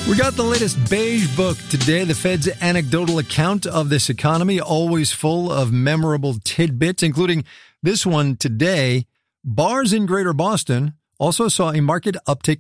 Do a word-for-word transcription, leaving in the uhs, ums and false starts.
We got the latest beige book today, the Fed's anecdotal account of this economy, always full of memorable tidbits, including this one today. Bars in Greater Boston also saw a market uptick